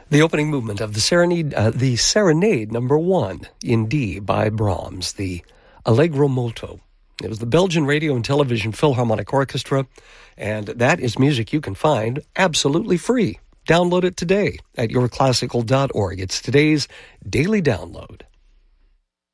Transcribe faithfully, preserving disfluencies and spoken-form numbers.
The opening movement of the Serenade, uh, the Serenade number one in D by Brahms, the Allegro Molto. It was the Belgian Radio and Television Philharmonic Orchestra, and that is music you can find absolutely free. Download it today at your classical dot org. It's today's daily download.